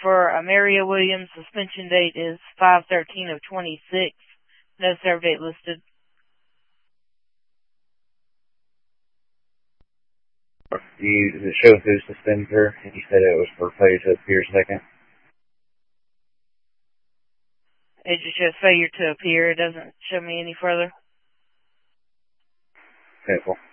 For Maria Williams, suspension date is 5/13/26. No serve date listed. Does it show who suspended her? You said it was for failure to appear second. It just shows failure to appear. It doesn't show me any further. Okay, cool.